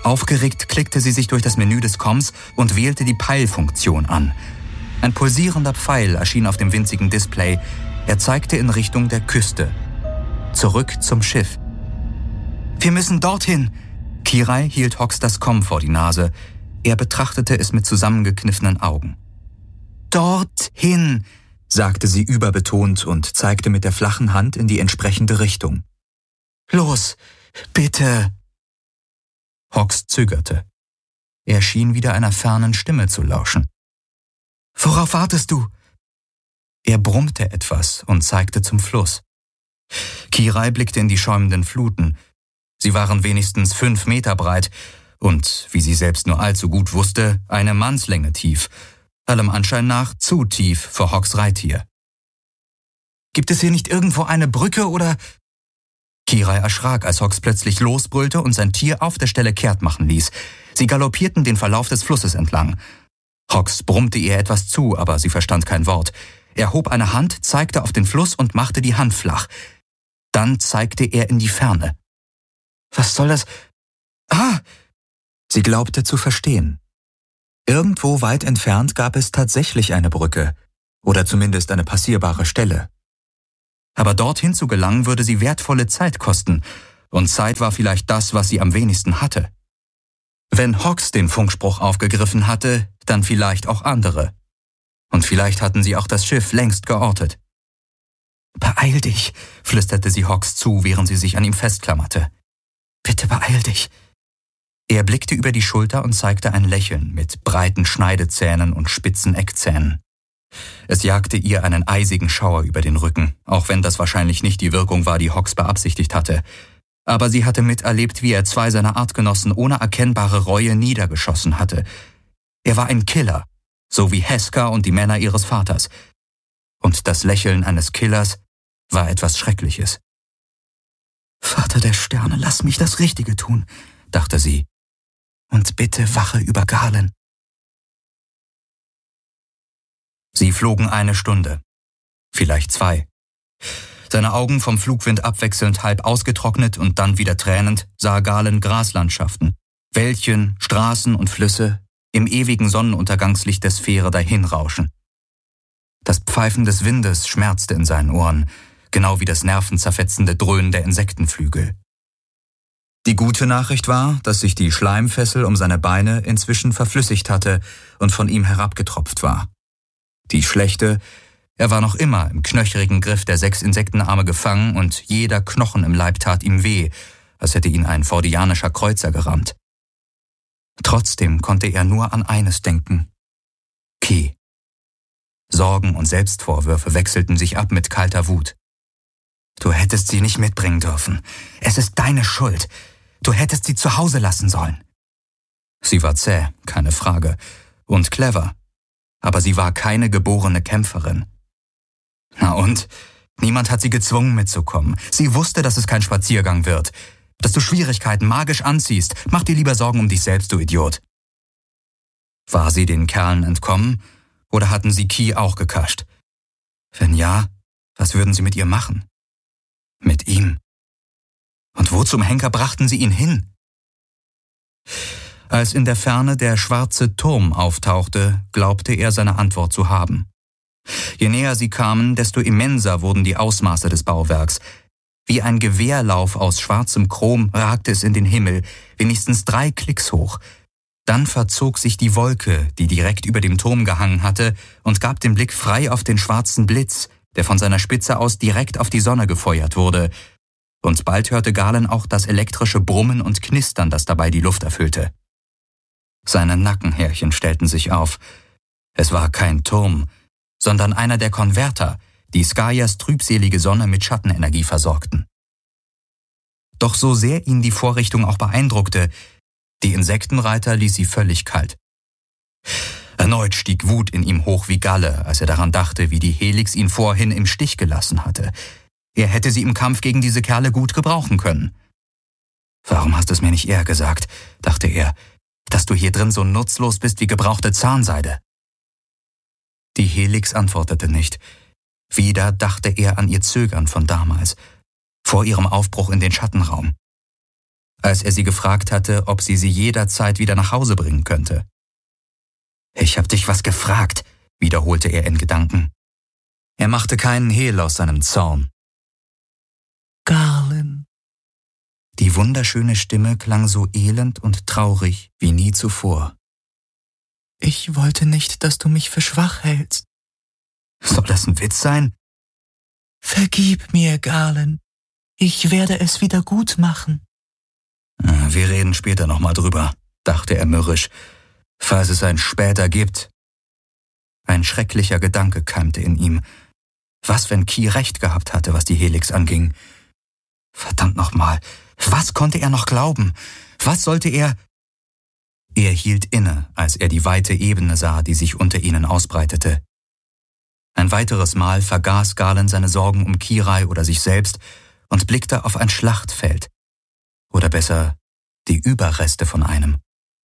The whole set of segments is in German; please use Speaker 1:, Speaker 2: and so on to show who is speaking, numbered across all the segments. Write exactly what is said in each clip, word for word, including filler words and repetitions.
Speaker 1: Aufgeregt klickte sie sich durch das Menü des Comms und wählte die Peilfunktion an. Ein pulsierender Pfeil erschien auf dem winzigen Display. Er zeigte in Richtung der Küste. Zurück zum Schiff. »Wir müssen dorthin!« Kirai hielt Hawks das Comm vor die Nase. Er betrachtete es mit zusammengekniffenen Augen. »Dorthin!« sagte sie überbetont und zeigte mit der flachen Hand in die entsprechende Richtung. »Los, bitte!« Hawks zögerte. Er schien wieder einer fernen Stimme zu lauschen. »Worauf wartest du?« Er brummte etwas und zeigte zum Fluss. Kirai blickte in die schäumenden Fluten. Sie waren wenigstens fünf Meter breit und, wie sie selbst nur allzu gut wusste, eine Mannslänge tief. Allem Anschein nach zu tief für Hawks Reittier. »Gibt es hier nicht irgendwo eine Brücke oder...« Kirai erschrak, als Hawks plötzlich losbrüllte und sein Tier auf der Stelle kehrt machen ließ. Sie galoppierten den Verlauf des Flusses entlang. Hawks brummte ihr etwas zu, aber sie verstand kein Wort. Er hob eine Hand, zeigte auf den Fluss und machte die Hand flach. Dann zeigte er in die Ferne. »Was soll das? Ah!« Sie glaubte zu verstehen. Irgendwo weit entfernt gab es tatsächlich eine Brücke, oder zumindest eine passierbare Stelle. Aber dorthin zu gelangen würde sie wertvolle Zeit kosten, und Zeit war vielleicht das, was sie am wenigsten hatte. Wenn Hawks den Funkspruch aufgegriffen hatte, dann vielleicht auch andere. Und vielleicht hatten sie auch das Schiff längst geortet. »Beeil dich«, flüsterte sie Hawks zu, während sie sich an ihm festklammerte. »Bitte beeil dich.« Er blickte über die Schulter und zeigte ein Lächeln mit breiten Schneidezähnen und spitzen Eckzähnen. Es jagte ihr einen eisigen Schauer über den Rücken, auch wenn das wahrscheinlich nicht die Wirkung war, die Hawks beabsichtigt hatte. Aber sie hatte miterlebt, wie er zwei seiner Artgenossen ohne erkennbare Reue niedergeschossen hatte. Er war ein Killer, so wie Heska und die Männer ihres Vaters. Und das Lächeln eines Killers war etwas Schreckliches. »Vater der Sterne, lass mich das Richtige tun«, dachte sie. »Und bitte wache über Galen.« Sie flogen eine Stunde, vielleicht zwei. Seine Augen vom Flugwind abwechselnd halb ausgetrocknet und dann wieder tränend sah Galen Graslandschaften, Wäldchen, Straßen und Flüsse im ewigen Sonnenuntergangslicht der Sphäre dahinrauschen. Das Pfeifen des Windes schmerzte in seinen Ohren, genau wie das nervenzerfetzende Dröhnen der Insektenflügel. Die gute Nachricht war, dass sich die Schleimfessel um seine Beine inzwischen verflüssigt hatte und von ihm herabgetropft war. Die schlechte, er war noch immer im knöcherigen Griff der sechs Insektenarme gefangen und jeder Knochen im Leib tat ihm weh, als hätte ihn ein fordianischer Kreuzer gerammt. Trotzdem konnte er nur an eines denken: Ki. Sorgen und Selbstvorwürfe wechselten sich ab mit kalter Wut. »Du hättest sie nicht mitbringen dürfen. Es ist deine Schuld. Du hättest sie zu Hause lassen sollen.« Sie war zäh, keine Frage, und clever. Aber sie war keine geborene Kämpferin. Na und? Niemand hat sie gezwungen mitzukommen. Sie wusste, dass es kein Spaziergang wird. Dass du Schwierigkeiten magisch anziehst. Mach dir lieber Sorgen um dich selbst, du Idiot. War sie den Kerlen entkommen? Oder hatten sie Ki auch gekascht? Wenn ja, was würden sie mit ihr machen? Mit ihm? Und wo zum Henker brachten sie ihn hin? Als in der Ferne der schwarze Turm auftauchte, glaubte er seine Antwort zu haben. Je näher sie kamen, desto immenser wurden die Ausmaße des Bauwerks. Wie ein Gewehrlauf aus schwarzem Chrom ragte es in den Himmel, wenigstens drei Klicks hoch. Dann verzog sich die Wolke, die direkt über dem Turm gehangen hatte, und gab den Blick frei auf den schwarzen Blitz, der von seiner Spitze aus direkt auf die Sonne gefeuert wurde. Und bald hörte Galen auch das elektrische Brummen und Knistern, das dabei die Luft erfüllte. Seine Nackenhärchen stellten sich auf. Es war kein Turm, sondern einer der Konverter, die Skaias trübselige Sonne mit Schattenenergie versorgten. Doch so sehr ihn die Vorrichtung auch beeindruckte, die Insektenreiter ließ sie völlig kalt. Erneut stieg Wut in ihm hoch wie Galle, als er daran dachte, wie die Helix ihn vorhin im Stich gelassen hatte. Er hätte sie im Kampf gegen diese Kerle gut gebrauchen können. »Warum hast du es mir nicht eher gesagt?« dachte er, »dass du hier drin so nutzlos bist wie gebrauchte Zahnseide?« Die Helix antwortete nicht. Wieder dachte er an ihr Zögern von damals, vor ihrem Aufbruch in den Schattenraum. als er sie gefragt hatte, ob sie sie jederzeit wieder nach Hause bringen könnte. »Ich hab dich was gefragt«, wiederholte er in Gedanken. Er machte keinen Hehl aus seinem Zorn.
Speaker 2: »Garland.«
Speaker 1: Die wunderschöne Stimme klang so elend und traurig wie nie zuvor.
Speaker 2: »Ich wollte nicht, dass du mich für schwach hältst.«
Speaker 1: »Soll das ein Witz sein?«
Speaker 2: »Vergib mir, Garland. Ich werde es wieder gut machen.«
Speaker 1: »Wir reden später nochmal drüber«, dachte er mürrisch, »falls es ein Später gibt.« Ein schrecklicher Gedanke keimte in ihm. Was, wenn Key recht gehabt hatte, was die Helix anging? Verdammt nochmal, was konnte er noch glauben? Was sollte er... Er hielt inne, als er die weite Ebene sah, die sich unter ihnen ausbreitete. Ein weiteres Mal vergaß Garland seine Sorgen um Kirai oder sich selbst und blickte auf ein Schlachtfeld. Oder besser, die Überreste von einem.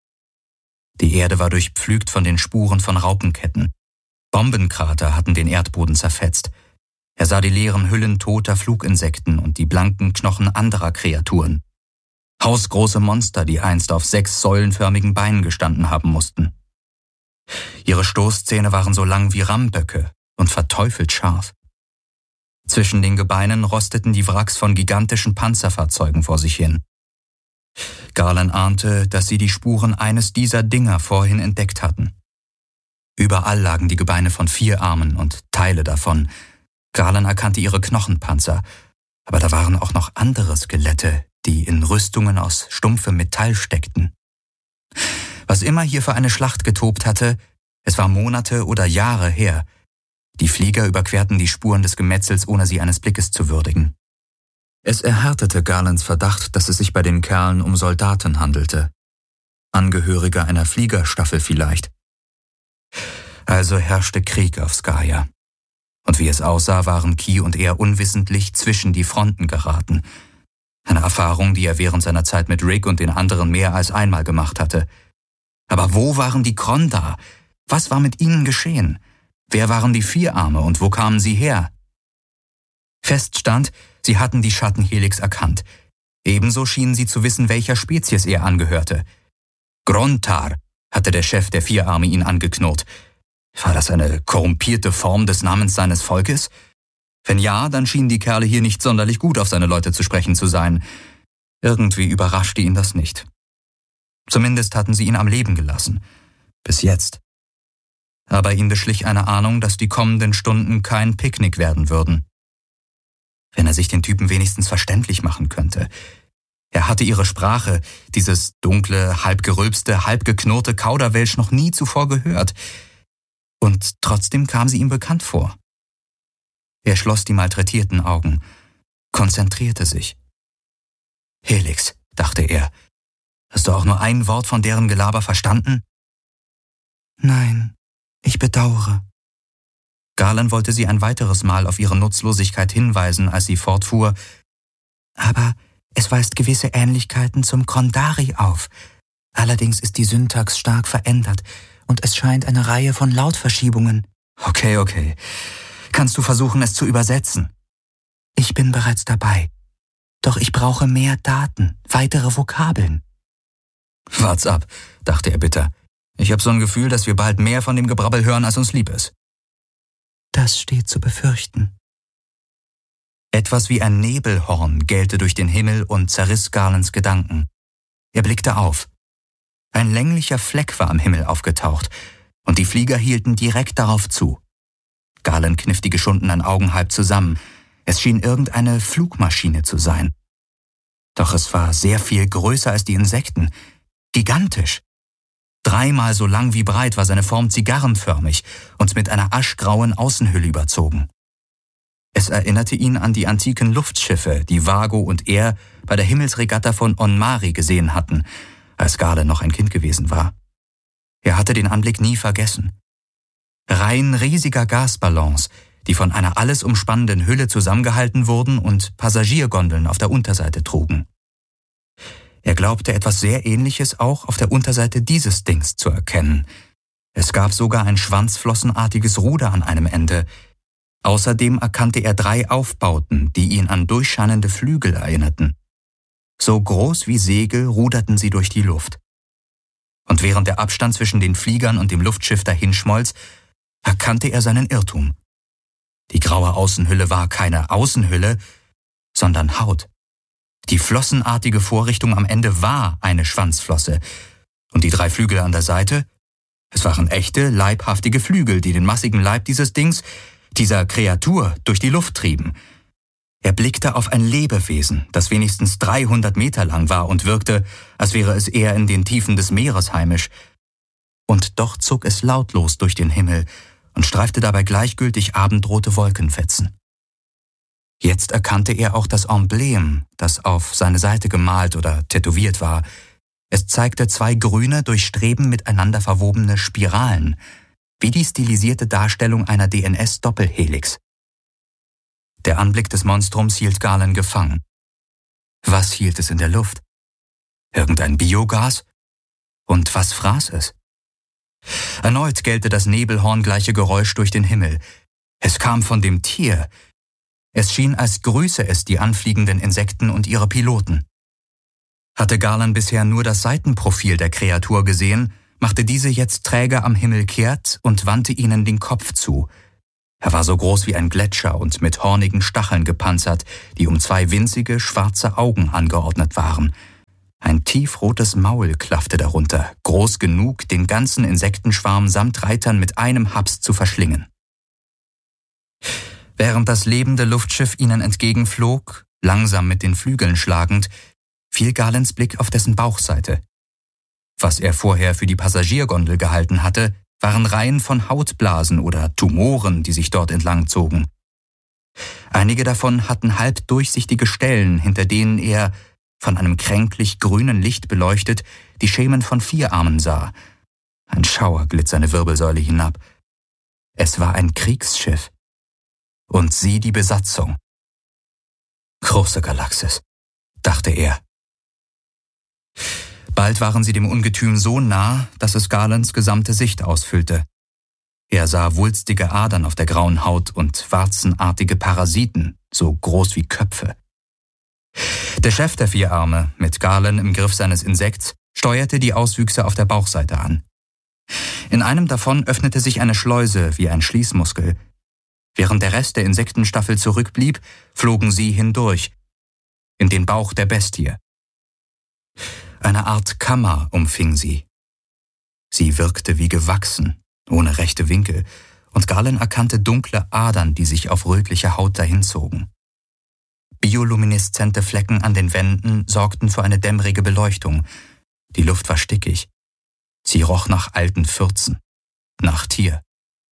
Speaker 1: Die Erde war durchpflügt von den Spuren von Raupenketten. Bombenkrater hatten den Erdboden zerfetzt. Er sah die leeren Hüllen toter Fluginsekten und die blanken Knochen anderer Kreaturen. Hausgroße Monster, die einst auf sechs säulenförmigen Beinen gestanden haben mussten. Ihre Stoßzähne waren so lang wie Rammböcke und verteufelt scharf. Zwischen den Gebeinen rosteten die Wracks von gigantischen Panzerfahrzeugen vor sich hin. Garland ahnte, dass sie die Spuren eines dieser Dinger vorhin entdeckt hatten. Überall lagen die Gebeine von Vierarmen und Teile davon. Garland erkannte ihre Knochenpanzer, aber da waren auch noch andere Skelette, die in Rüstungen aus stumpfem Metall steckten. Was immer hier für eine Schlacht getobt hatte, es war Monate oder Jahre her. Die Flieger überquerten die Spuren des Gemetzels, ohne sie eines Blickes zu würdigen. Es erhärtete Garlands Verdacht, dass es sich bei den Kerlen um Soldaten handelte. Angehörige einer Fliegerstaffel vielleicht. Also herrschte Krieg auf Skaya. Und wie es aussah, waren Key und er unwissentlich zwischen die Fronten geraten. Eine Erfahrung, die er während seiner Zeit mit Rick und den anderen mehr als einmal gemacht hatte. Aber wo waren die Kronda? Was war mit ihnen geschehen? Wer waren die Vierarme und wo kamen sie her? Fest stand, sie hatten die Schattenhelix erkannt. Ebenso schienen sie zu wissen, welcher Spezies er angehörte. Grontar, hatte der Chef der Vierarme ihn angeknurrt. War das eine korrumpierte Form des Namens seines Volkes? Wenn ja, dann schienen die Kerle hier nicht sonderlich gut auf seine Leute zu sprechen zu sein. Irgendwie überraschte ihn das nicht. Zumindest hatten sie ihn am Leben gelassen. Bis jetzt. Aber ihn beschlich eine Ahnung, dass die kommenden Stunden kein Picknick werden würden. Wenn er sich den Typen wenigstens verständlich machen könnte. Er hatte ihre Sprache, dieses dunkle, halbgerülpste, halbgeknurrte Kauderwelsch noch nie zuvor gehört. Und trotzdem kam sie ihm bekannt vor. Er schloss die malträtierten Augen, konzentrierte sich. »Helix«, dachte er, »hast du auch nur ein Wort von deren Gelaber verstanden?«
Speaker 2: »Nein, ich bedauere.«
Speaker 1: Garland wollte sie ein weiteres Mal auf ihre Nutzlosigkeit hinweisen, als sie fortfuhr.
Speaker 2: »Aber es weist gewisse Ähnlichkeiten zum Krondari auf. Allerdings ist die Syntax stark verändert und es scheint eine Reihe von Lautverschiebungen.«
Speaker 1: »Okay, okay. Kannst du versuchen, es zu übersetzen?«
Speaker 2: »Ich bin bereits dabei. Doch ich brauche mehr Daten, weitere Vokabeln.«
Speaker 1: »Wart's ab«, dachte er bitter. »Ich habe so ein Gefühl, dass wir bald mehr von dem Gebrabbel hören, als uns lieb ist.«
Speaker 2: »Das steht zu befürchten.«
Speaker 1: Etwas wie ein Nebelhorn gellte durch den Himmel und zerriss Garlands Gedanken. Er blickte auf. Ein länglicher Fleck war am Himmel aufgetaucht, und die Flieger hielten direkt darauf zu. Garland kniff die geschundenen Augen halb zusammen. Es schien irgendeine Flugmaschine zu sein. Doch es war sehr viel größer als die Insekten. Gigantisch. Dreimal so lang wie breit war seine Form zigarrenförmig und mit einer aschgrauen Außenhülle überzogen. Es erinnerte ihn an die antiken Luftschiffe, die Vago und er bei der Himmelsregatta von Onmari gesehen hatten, als Garland noch ein Kind gewesen war. Er hatte den Anblick nie vergessen. Reihen riesiger Gasballons, die von einer alles umspannenden Hülle zusammengehalten wurden und Passagiergondeln auf der Unterseite trugen. Er glaubte, etwas sehr Ähnliches auch auf der Unterseite dieses Dings zu erkennen. Es gab sogar ein schwanzflossenartiges Ruder an einem Ende. Außerdem erkannte er drei Aufbauten, die ihn an durchscheinende Flügel erinnerten. So groß wie Segel ruderten sie durch die Luft. Und während der Abstand zwischen den Fliegern und dem Luftschiff dahinschmolz, erkannte er seinen Irrtum. Die graue Außenhülle war keine Außenhülle, sondern Haut. Die flossenartige Vorrichtung am Ende war eine Schwanzflosse. Und die drei Flügel an der Seite? Es waren echte, leibhaftige Flügel, die den massigen Leib dieses Dings, dieser Kreatur, durch die Luft trieben. Er blickte auf ein Lebewesen, das wenigstens dreihundert Meter lang war und wirkte, als wäre es eher in den Tiefen des Meeres heimisch. Und doch zog es lautlos durch den Himmel und streifte dabei gleichgültig abendrote Wolkenfetzen. Jetzt erkannte er auch das Emblem, das auf seine Seite gemalt oder tätowiert war. Es zeigte zwei grüne, durch Streben miteinander verwobene Spiralen, wie die stilisierte Darstellung einer D N S-Doppelhelix. Der Anblick des Monstrums hielt Galen gefangen. Was hielt es in der Luft? Irgendein Biogas? Und was fraß es? Erneut gellte das nebelhorngleiche Geräusch durch den Himmel. Es kam von dem Tier. Es schien, als grüße es die anfliegenden Insekten und ihre Piloten. Hatte Galen bisher nur das Seitenprofil der Kreatur gesehen, machte diese jetzt träge am Himmel kehrt und wandte ihnen den Kopf zu. Er war so groß wie ein Gletscher und mit hornigen Stacheln gepanzert, die um zwei winzige, schwarze Augen angeordnet waren. Ein tiefrotes Maul klaffte darunter, groß genug, den ganzen Insektenschwarm samt Reitern mit einem Haps zu verschlingen. Während das lebende Luftschiff ihnen entgegenflog, langsam mit den Flügeln schlagend, fiel Galens Blick auf dessen Bauchseite. Was er vorher für die Passagiergondel gehalten hatte, waren Reihen von Hautblasen oder Tumoren, die sich dort entlang zogen. Einige davon hatten halb durchsichtige Stellen, hinter denen er, von einem kränklich grünen Licht beleuchtet, die Schemen von Vierarmen sah. Ein Schauer glitt seine Wirbelsäule hinab. Es war ein Kriegsschiff. Und sie die Besatzung. Große Galaxis, dachte er. Bald waren sie dem Ungetüm so nah, dass es Galens gesamte Sicht ausfüllte. Er sah wulstige Adern auf der grauen Haut und warzenartige Parasiten, so groß wie Köpfe. Der Chef der Vierarme, mit Galen im Griff seines Insekts, steuerte die Auswüchse auf der Bauchseite an. In einem davon öffnete sich eine Schleuse wie ein Schließmuskel. Während der Rest der Insektenstaffel zurückblieb, flogen sie hindurch, in den Bauch der Bestie. Eine Art Kammer umfing sie. Sie wirkte wie gewachsen, ohne rechte Winkel, und Galen erkannte dunkle Adern, die sich auf rötlicher Haut dahinzogen. Biolumineszente Flecken an den Wänden sorgten für eine dämmerige Beleuchtung. Die Luft war stickig. Sie roch nach alten Fürzen, nach Tier.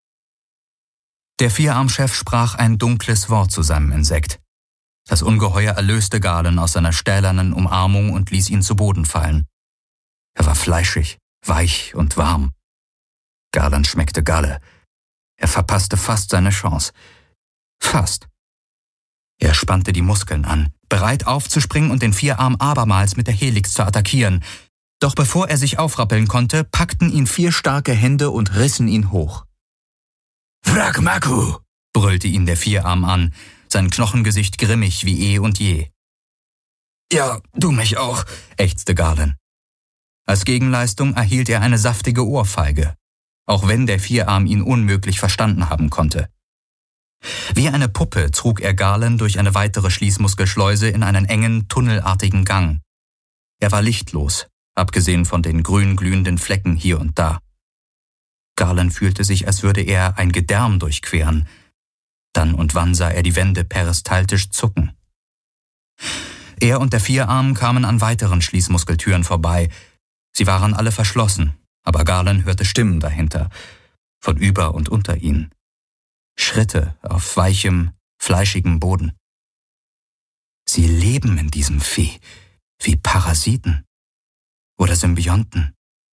Speaker 1: Der Vierarmchef sprach ein dunkles Wort zu seinem Insekt. Das Ungeheuer erlöste Galen aus seiner stählernen Umarmung und ließ ihn zu Boden fallen. Er war fleischig, weich und warm. Galen schmeckte Galle. Er verpasste fast seine Chance. Fast. Er spannte die Muskeln an, bereit aufzuspringen und den Vierarm abermals mit der Helix zu attackieren. Doch bevor er sich aufrappeln konnte, packten ihn vier starke Hände und rissen ihn hoch. »Wrak Maku«, brüllte ihn der Vierarm an, sein Knochengesicht grimmig wie eh und je. »Ja, du mich auch«, ächzte Galen. Als Gegenleistung erhielt er eine saftige Ohrfeige, auch wenn der Vierarm ihn unmöglich verstanden haben konnte. Wie eine Puppe trug er Galen durch eine weitere Schließmuskelschleuse in einen engen, tunnelartigen Gang. Er war lichtlos, abgesehen von den grün glühenden Flecken hier und da. Galen fühlte sich, als würde er ein Gedärm durchqueren. Dann und wann sah er die Wände peristaltisch zucken. Er und der Vierarm kamen an weiteren Schließmuskeltüren vorbei. Sie waren alle verschlossen, aber Galen hörte Stimmen dahinter, von über und unter ihnen. Schritte auf weichem, fleischigem Boden. Sie leben in diesem Vieh, wie Parasiten oder Symbionten.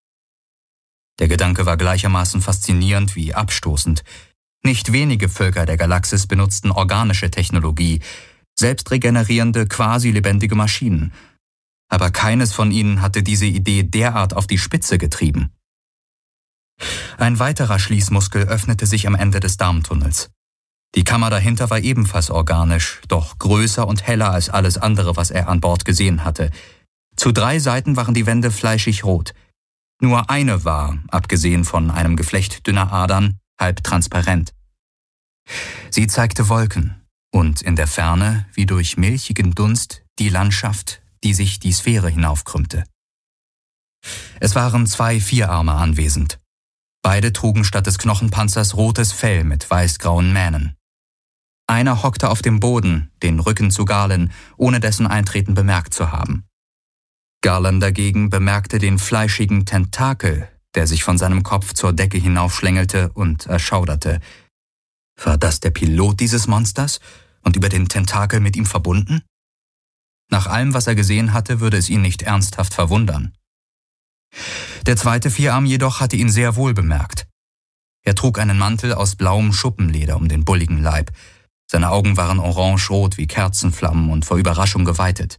Speaker 1: Der Gedanke war gleichermaßen faszinierend wie abstoßend. Nicht wenige Völker der Galaxis benutzten organische Technologie, selbstregenerierende, quasi lebendige Maschinen. Aber keines von ihnen hatte diese Idee derart auf die Spitze getrieben. Ein weiterer Schließmuskel öffnete sich am Ende des Darmtunnels. Die Kammer dahinter war ebenfalls organisch, doch größer und heller als alles andere, was er an Bord gesehen hatte. Zu drei Seiten waren die Wände fleischig rot. Nur eine war, abgesehen von einem Geflecht dünner Adern, halb transparent. Sie zeigte Wolken und in der Ferne, wie durch milchigen Dunst, die Landschaft, die sich die Sphäre hinaufkrümmte. Es waren zwei Vierarme anwesend. Beide trugen statt des Knochenpanzers rotes Fell mit weißgrauen Mähnen. Einer hockte auf dem Boden, den Rücken zu Galen, ohne dessen Eintreten bemerkt zu haben. Galen dagegen bemerkte den fleischigen Tentakel, der sich von seinem Kopf zur Decke hinaufschlängelte und erschauderte. War das der Pilot dieses Monsters und über den Tentakel mit ihm verbunden? Nach allem, was er gesehen hatte, würde es ihn nicht ernsthaft verwundern. Der zweite Vierarm jedoch hatte ihn sehr wohl bemerkt. Er trug einen Mantel aus blauem Schuppenleder um den bulligen Leib. Seine Augen waren orangerot wie Kerzenflammen und vor Überraschung geweitet.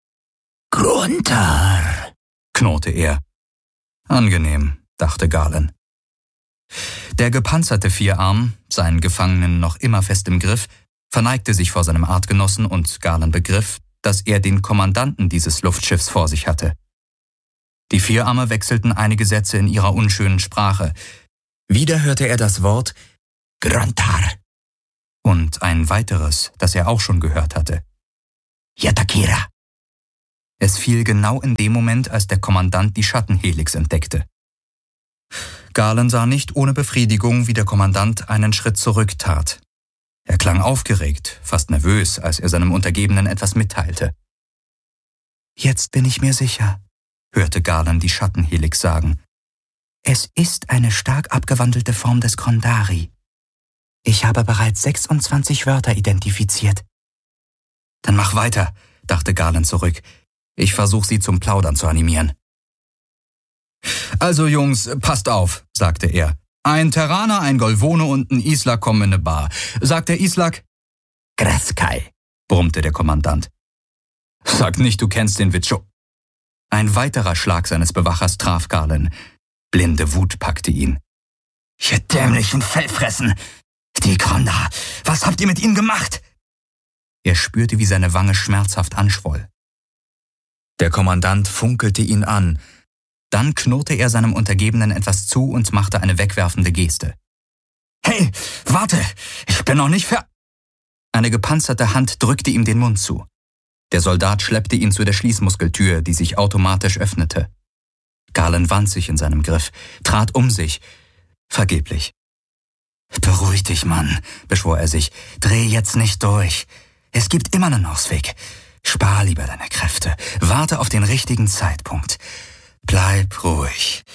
Speaker 2: »Gruntar«,
Speaker 1: knurrte er. Angenehm, dachte Galen. Der gepanzerte Vierarm, seinen Gefangenen noch immer fest im Griff, verneigte sich vor seinem Artgenossen und Galen begriff, dass er den Kommandanten dieses Luftschiffs vor sich hatte. Die Vierarme wechselten einige Sätze in ihrer unschönen Sprache. Wieder hörte er das Wort »Gruntar« und ein weiteres, das er auch schon gehört hatte.
Speaker 2: »Yatakira«.
Speaker 1: Es fiel genau in dem Moment, als der Kommandant die Schattenhelix entdeckte. Galen sah nicht ohne Befriedigung, wie der Kommandant einen Schritt zurücktat. Er klang aufgeregt, fast nervös, als er seinem Untergebenen etwas mitteilte.
Speaker 2: »Jetzt bin ich mir sicher«, hörte Galen die Schattenhelix sagen. »Es ist eine stark abgewandelte Form des Kondari. Ich habe bereits sechsundzwanzig Wörter identifiziert.«
Speaker 1: »Dann mach weiter«, dachte Galen zurück. »Ich versuche sie zum Plaudern zu animieren.« »Also Jungs, passt auf«, sagte er. »Ein Terraner, ein Golvone und ein Islak kommen in eine Bar. Sagt der Islak?«
Speaker 2: »Graskai«,
Speaker 1: brummte der Kommandant. »Sag nicht, du kennst den Witz schon.« Ein weiterer Schlag seines Bewachers traf Galen. Blinde Wut packte ihn.
Speaker 2: »Ihr dämlichen Fellfressen! Die Konda! Was habt ihr mit ihnen gemacht?«
Speaker 1: Er spürte, wie seine Wange schmerzhaft anschwoll. Der Kommandant funkelte ihn an. Dann knurrte er seinem Untergebenen etwas zu und machte eine wegwerfende Geste.
Speaker 2: »Hey, warte! Ich bin noch nicht fer...«
Speaker 1: Eine gepanzerte Hand drückte ihm den Mund zu. Der Soldat schleppte ihn zu der Schließmuskeltür, die sich automatisch öffnete. Galen wand sich in seinem Griff, trat um sich. Vergeblich.
Speaker 2: »Beruhig dich, Mann«, beschwor er sich. »Dreh jetzt nicht durch. Es gibt immer einen Ausweg. Spar lieber deine Kräfte. Warte auf den richtigen Zeitpunkt. Bleib ruhig.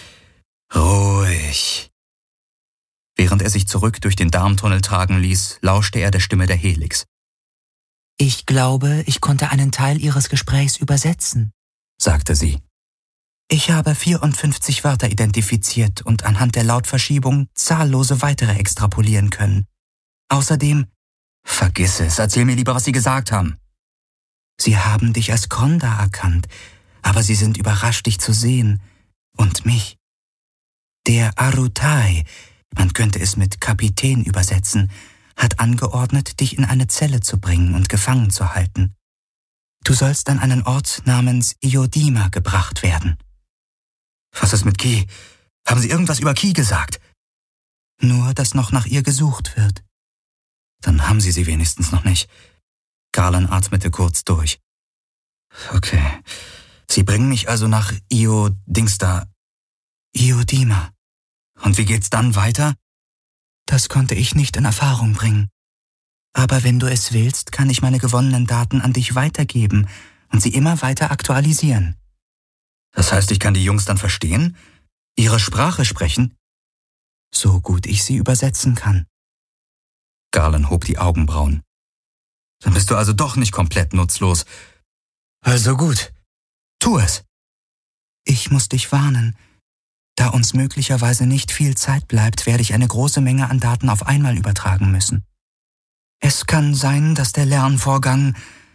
Speaker 2: Ruhig.«
Speaker 1: Während er sich zurück durch den Darmtunnel tragen ließ, lauschte er der Stimme der Helix.
Speaker 2: »Ich glaube, ich konnte einen Teil Ihres Gesprächs übersetzen«, sagte sie. »Ich habe vierundfünfzig Wörter identifiziert und anhand der Lautverschiebung zahllose weitere extrapolieren können. Außerdem...«
Speaker 1: »Vergiss es, erzähl mir lieber, was Sie gesagt haben.«
Speaker 2: »Sie haben dich als Konda erkannt, aber sie sind überrascht, dich zu sehen. Und mich. Der Arutai, man könnte es mit Kapitän übersetzen, hat angeordnet, dich in eine Zelle zu bringen und gefangen zu halten. Du sollst an einen Ort namens Iodima gebracht werden.«
Speaker 1: »Was ist mit Ki? Haben Sie irgendwas über Ki gesagt?«
Speaker 2: »Nur, dass noch nach ihr gesucht wird.«
Speaker 1: »Dann haben Sie sie wenigstens noch nicht.« Galen atmete kurz durch. »Okay, Sie bringen mich also nach Io-Dingsta.«
Speaker 2: »Iodima.«
Speaker 1: »Und wie geht's dann weiter?«
Speaker 2: »Das konnte ich nicht in Erfahrung bringen. Aber wenn du es willst, kann ich meine gewonnenen Daten an dich weitergeben und sie immer weiter aktualisieren.«
Speaker 1: »Das heißt, ich kann die Jungs dann verstehen? Ihre Sprache sprechen?«
Speaker 2: »So gut ich sie übersetzen kann.«
Speaker 1: Galen hob die Augenbrauen. »Dann bist du also doch nicht komplett nutzlos. Also gut, tu es.«
Speaker 2: »Ich muss dich warnen. Da uns möglicherweise nicht viel Zeit bleibt, werde ich eine große Menge an Daten auf einmal übertragen müssen. Es kann sein, dass der Lernvorgang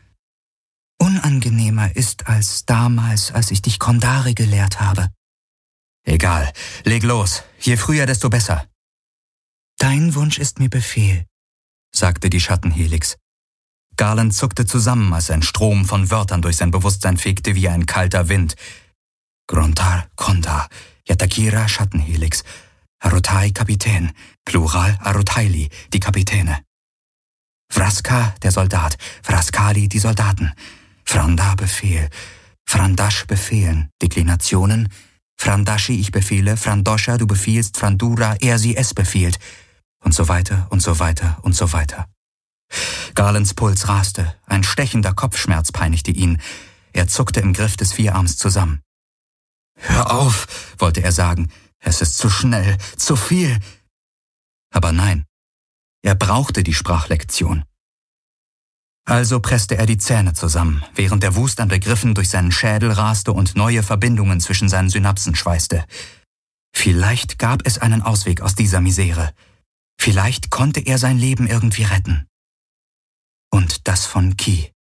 Speaker 2: unangenehmer ist als damals, als ich dich Kondari gelehrt habe.«
Speaker 1: »Egal, leg los. Je früher, desto besser.«
Speaker 2: »Dein Wunsch ist mir Befehl.
Speaker 1: sagte die Schattenhelix. Garland zuckte zusammen, als ein Strom von Wörtern durch sein Bewusstsein fegte wie ein kalter Wind. Grontar, Konda, Yatakira, Schattenhelix, Arutai, Kapitän, Plural, Arutaili, die Kapitäne. Vraska, der Soldat, Vraskali, die Soldaten, Franda, Befehl, Frandash, befehlen, Deklinationen, Frandashi, ich befehle, Frandosha, du befiehlst, Frandura, er, sie, es befiehlt, und so weiter und so weiter und so weiter. Garlands Puls raste, ein stechender Kopfschmerz peinigte ihn, er zuckte im Griff des Vierarms zusammen. »Hör auf«, wollte er sagen, »es ist zu schnell, zu viel.« Aber nein, er brauchte die Sprachlektion. Also presste er die Zähne zusammen, während der Wust an Begriffen durch seinen Schädel raste und neue Verbindungen zwischen seinen Synapsen schweißte. Vielleicht gab es einen Ausweg aus dieser Misere. Vielleicht konnte er sein Leben irgendwie retten. Und das von Ki.